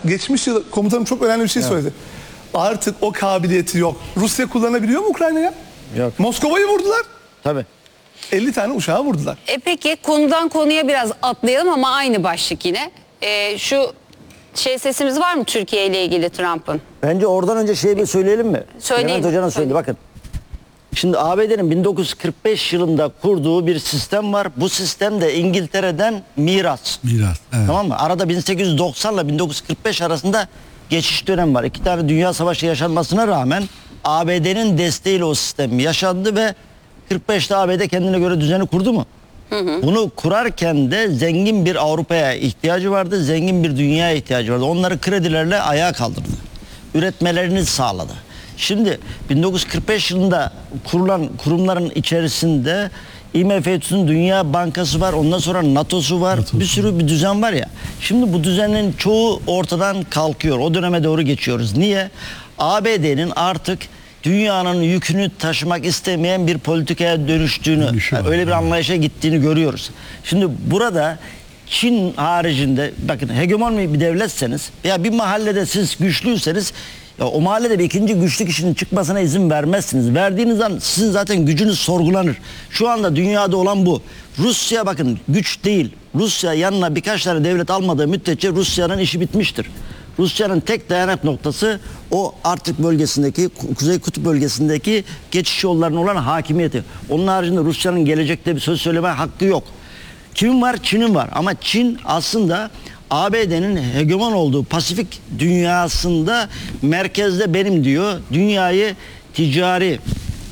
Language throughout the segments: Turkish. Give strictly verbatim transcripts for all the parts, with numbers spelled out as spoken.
geçmiş yıl komutanım çok önemli bir şey Evet. söyledi. Artık o kabiliyeti yok. Rusya kullanabiliyor mu Ukrayna'ya? Yok. Moskova'yı vurdular. Tabii. elli tane uçağı vurdular. E peki konudan konuya biraz atlayalım ama aynı başlık yine. E, şu şey sesimiz var mı Türkiye ile ilgili Trump'ın? Bence oradan önce şey bir söyleyelim mi? Söyleyin. Levent Hoca'nın söyledi. Bakın. Şimdi A B D'nin bin dokuz yüz kırk beş yılında kurduğu bir sistem var. Bu sistem de İngiltere'den miras. Miras, evet. Tamam mı? Arada bin sekiz yüz doksan ile bin dokuz yüz kırk beş arasında geçiş dönem var. İki tane dünya savaşı yaşanmasına rağmen A B D'nin desteğiyle o sistem yaşandı ve kırk beşte A B D kendine göre düzeni kurdu mu? Hı hı. Bunu kurarken de zengin bir Avrupa'ya ihtiyacı vardı, zengin bir dünyaya ihtiyacı vardı. Onları kredilerle ayağa kaldırdı. Üretmelerini sağladı. Şimdi bin dokuz yüz kırk beş yılında kurulan kurumların içerisinde I M F'nin Dünya Bankası var, ondan sonra NATO'su var, NATO'su. bir sürü bir düzen var ya. Şimdi bu düzenin çoğu ortadan kalkıyor. O döneme doğru geçiyoruz. Niye? A B D'nin artık dünyanın yükünü taşımak istemeyen bir politikaya dönüştüğünü, Dönüşü var, öyle bir evet. anlayışa gittiğini görüyoruz. Şimdi burada Çin haricinde, bakın hegemon bir devletseniz veya bir mahallede siz güçlüyseniz, ya o mahallede bir ikinci güçlü kişinin çıkmasına izin vermezsiniz. Verdiğiniz an sizin zaten gücünüz sorgulanır. Şu anda dünyada olan bu. Rusya bakın güç değil. Rusya yanına birkaç tane devlet almadığı müddetçe Rusya'nın işi bitmiştir. Rusya'nın tek dayanak noktası o Arktik bölgesindeki, Kuzey Kutup bölgesindeki geçiş yollarına olan hakimiyeti. Onun haricinde Rusya'nın gelecekte bir söz söyleme hakkı yok. Kimin var? Çin'in var. Ama Çin aslında A B D'nin hegemon olduğu Pasifik dünyasında merkezde benim diyor. Dünyayı ticari,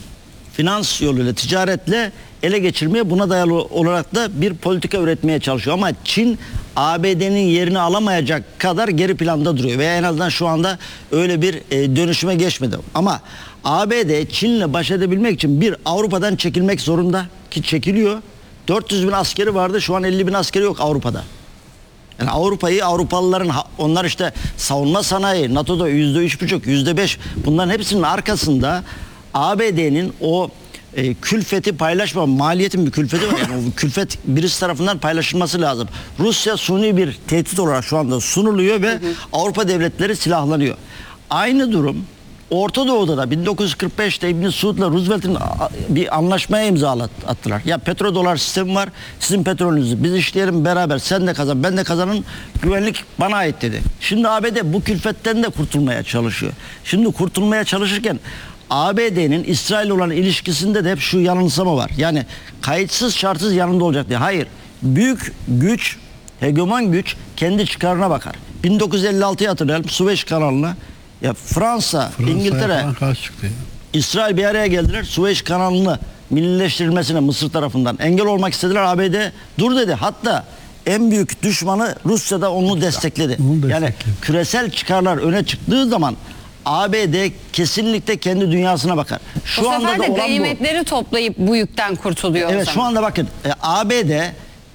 finans yoluyla, ticaretle ele geçirmeye, buna dayalı olarak da bir politika üretmeye çalışıyor. Ama Çin A B D'nin yerini alamayacak kadar geri planda duruyor. Veya en azından şu anda öyle bir e, dönüşüme geçmedi. Ama A B D Çin'le baş edebilmek için bir Avrupa'dan çekilmek zorunda, ki çekiliyor. dört yüz bin askeri vardı, şu an elli bin askeri yok Avrupa'da. Yani Avrupa'yı, Avrupalıların, onlar işte savunma sanayi, NATO'da yüzde üç buçuk, yüzde beş, bunların hepsinin arkasında A B D'nin o e, külfeti paylaşma, maliyetin bir külfeti var. Yani o külfet birisi tarafından paylaşılması lazım. Rusya suni bir tehdit olarak şu anda sunuluyor ve hı hı. Avrupa devletleri silahlanıyor. Aynı durum Orta Doğu'da da bin dokuz yüz kırk beşte İbn Suud'la Roosevelt'in bir anlaşmaya imza attılar. Ya petrodolar sistemi var, sizin petrolünüzü biz işleyelim beraber, sen de kazan ben de kazanın, güvenlik bana ait dedi. Şimdi A B D bu külfetten de kurtulmaya çalışıyor. Şimdi kurtulmaya çalışırken A B D'nin İsrail olan ilişkisinde de hep şu yanılsama var. Yani kayıtsız şartsız yanında olacak diye. Hayır. Büyük güç, hegemon güç kendi çıkarına bakar. bin dokuz yüz elli altıyı hatırlayalım, Süveyş kanalına. Ya Fransa, Fransa'ya İngiltere, falan karşı çıktı ya. İsrail bir araya geldiler. Süveyş kanalını millileştirilmesine Mısır tarafından engel olmak istediler. A B D dur dedi. Hatta en büyük düşmanı Rusya da onu destekledi. Onu destekledi. Yani küresel çıkarlar öne çıktığı zaman A B D kesinlikle kendi dünyasına bakar. Şu Bu anda sefer da de olan bu. ganimetleri toplayıp bu yükten kurtuluyor. Evet, şu anda bakın e, A B D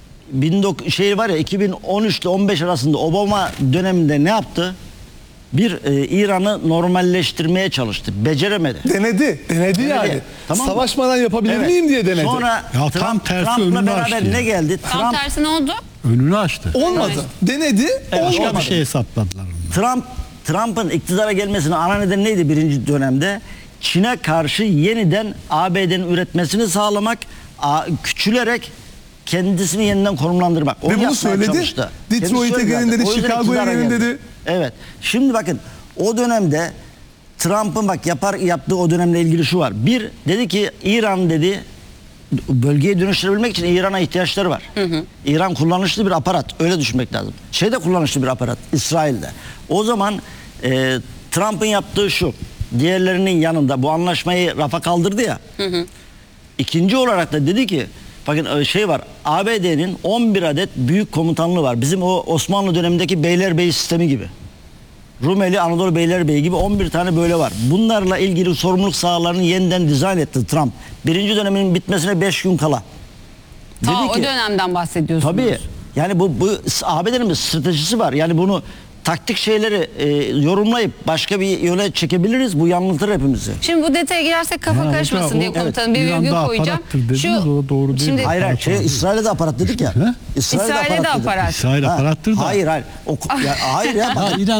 bin dokuz yüz şey var ya, iki bin on üç ile on beş arasında Obama döneminde ne yaptı? Bir e, İran'ı normalleştirmeye çalıştı. Beceremedi. Denedi. Denedi, denedi. yani. Tamam mı? Savaşmadan yapabilir Evet. miyim diye denedi. Sonra Ya Trump, tam tersi Trump'la önünü beraber açtı ne ya. geldi? Tam Trump tersi ne oldu? Önünü açtı. Olmadı. Evet. Denedi. Evet, Başka olmadı. bir şey hesapladılar onlar. Trump Trump'ın iktidara gelmesinin ana nedeni neydi birinci dönemde? Çin'e karşı yeniden A B D'nin üretmesini sağlamak, a, küçülerek kendisini yeniden konumlandırmak. Onu Ve bunu yapmaya söyledi. çalıştı. Detroit'e Kendisi söyledi gelin zaten. dedi, O yüzden Chicago'ya iktidara gelin geldi. dedi. Evet. Şimdi bakın o dönemde Trump'ın bak yapar yaptığı o dönemle ilgili şu var. Bir, dedi ki İran dedi bölgeyi dönüştürebilmek için İran'a ihtiyaçları var. Hı hı. İran kullanışlı bir aparat. Öyle düşünmek lazım. Şeyde kullanışlı bir aparat. İsrail'de. O zaman e, Trump'ın yaptığı şu. Diğerlerinin yanında bu anlaşmayı rafa kaldırdı ya. Hı hı. İkinci olarak da dedi ki bakın şey var. A B D'nin on bir adet büyük komutanlığı var. Bizim o Osmanlı dönemindeki beylerbeyi sistemi gibi. Rumeli, Anadolu Beylerbeyi gibi on bir tane böyle var. Bunlarla ilgili sorumluluk sahalarını yeniden dizayn etti Trump. Birinci dönemin bitmesine beş gün kala. Ta Dedi o ki, dönemden bahsediyorsunuz. tabii. Yani bu, bu A B D'nin bir stratejisi var. Yani bunu taktik şeyleri e, yorumlayıp başka bir yöne çekebiliriz. Bu yanıltır hepimizi. Şimdi bu detaya girersek kafa Ya karışmasın hocam, diye o- komutanım bir evet, virgül İran'da koyacağım. aparattır dediniz, o doğru değil. Şimdi Hayır hayır. Şey, İsrail'de de aparat dedik ya. He? İsrail'de de dedik. aparat. İsrail Ha, aparattır da. Hayır hayır. O, ya, hayır ya. Ha, İran